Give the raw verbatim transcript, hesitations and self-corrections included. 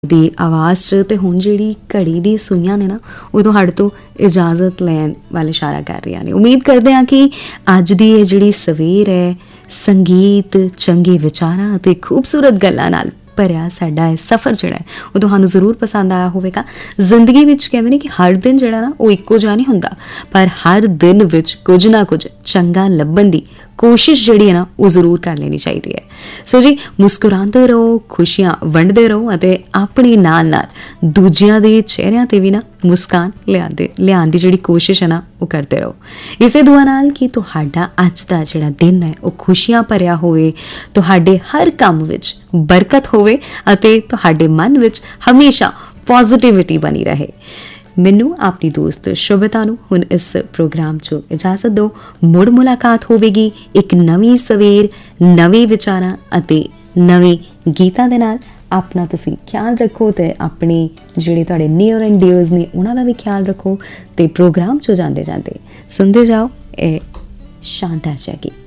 ਦੀ ਆਵਾਜ਼ 'ਚ ਤੇ ਹੁਣ ਜਿਹੜੀ ਘੜੀ ਦੀ ਸੂਈਆਂ ਨੇ ਨਾ ਉਹ ਤੁਹਾਡੇ ਤੋਂ ਇਜਾਜ਼ਤ ਲੈਣ ਵੱਲ ਇਸ਼ਾਰਾ ਕਰ ਰਹੀਆਂ ਨੇ। ਉਮੀਦ ਕਰਦੇ ਹਾਂ ਕਿ ਅੱਜ ਦੀ ਇਹ ਜਿਹੜੀ ਸਵੇਰ ਹੈ ਸੰਗੀਤ, ਚੰਗੇ ਵਿਚਾਰਾਂ ਅਤੇ ਖੂਬਸੂਰਤ ਗੱਲਾਂ ਨਾਲ ਭਰਿਆ ਸਾਡਾ ਇਹ ਸਫ਼ਰ ਜਿਹੜਾ ਹੈ ਉਹ ਤੁਹਾਨੂੰ ਜ਼ਰੂਰ ਪਸੰਦ ਆਇਆ ਹੋਵੇਗਾ। ਜ਼ਿੰਦਗੀ ਵਿੱਚ ਕਹਿੰਦੇ ਨੇ ਕਿ ਹਰ ਦਿਨ ਜਿਹੜਾ ਨਾ ਉਹ ਇੱਕੋ ਜਿਹਾ ਨਹੀਂ ਹੁੰਦਾ, ਪਰ ਹਰ ਦਿਨ ਵਿੱਚ ਕੁਝ ਨਾ ਕੁਝ ਚੰਗਾ ਲੱਭਣ ਦੀ ਕੋਸ਼ਿਸ਼ ਜਿਹੜੀ ਹੈ ਨਾ ਉਹ ਜ਼ਰੂਰ ਕਰ ਲੈਣੀ ਚਾਹੀਦੀ ਹੈ। ਸੋ ਜੀ ਮੁਸਕਰਾਉਂਦੇ ਰਹੋ, ਖੁਸ਼ੀਆਂ ਵੰਡਦੇ ਰਹੋ ਅਤੇ ਆਪਣੇ ਨਾਲ ਨਾਲ ਦੂਜਿਆਂ ਦੇ ਚਿਹਰਿਆਂ 'ਤੇ ਵੀ ਨਾ ਮੁਸਕਾਨ ਲਿਆਉਂਦੇ ਲਿਆਉਣ ਦੀ ਜਿਹੜੀ ਕੋਸ਼ਿਸ਼ ਹੈ ਨਾ ਉਹ ਕਰਦੇ ਰਹੋ। ਇਸੇ ਦੁਆ ਨਾਲ ਕਿ ਤੁਹਾਡਾ ਅੱਜ ਦਾ ਜਿਹੜਾ ਦਿਨ ਹੈ ਉਹ ਖੁਸ਼ੀਆਂ ਭਰਿਆ ਹੋਵੇ, ਤੁਹਾਡੇ ਹਰ ਕੰਮ ਵਿੱਚ ਬਰਕਤ ਹੋਵੇ ਅਤੇ ਤੁਹਾਡੇ ਮਨ ਵਿੱਚ ਹਮੇਸ਼ਾ ਪੋਜ਼ਿਟਿਵਿਟੀ ਬਣੀ ਰਹੇ। ਮੈਨੂੰ ਆਪਣੀ ਦੋਸਤ ਸ਼ੁਭਤਾ ਨੂੰ ਹੁਣ ਇਸ ਪ੍ਰੋਗਰਾਮ 'ਚੋਂ ਇਜਾਜ਼ਤ ਦਿਓ। ਮੁੜ ਮੁਲਾਕਾਤ ਹੋਵੇਗੀ ਇੱਕ ਨਵੀਂ ਸਵੇਰ, ਨਵੇਂ ਵਿਚਾਰਾਂ ਅਤੇ ਨਵੇਂ ਗੀਤਾਂ ਦੇ ਨਾਲ। ਆਪਣਾ ਤੁਸੀਂ ਖਿਆਲ ਰੱਖੋ ਅਤੇ ਆਪਣੇ ਜਿਹੜੇ ਤੁਹਾਡੇ ਨੀਅਰ ਐਂਡ ਡੀਅਰਸ ਨੇ ਉਹਨਾਂ ਦਾ ਵੀ ਖਿਆਲ ਰੱਖੋ ਅਤੇ ਪ੍ਰੋਗਰਾਮ 'ਚੋਂ ਜਾਂਦੇ ਜਾਂਦੇ ਸੁਣਦੇ ਜਾਓ ਇਹ ਸ਼ਾਨਦਾਰ ਜਿਹਾ ਗੀਤ।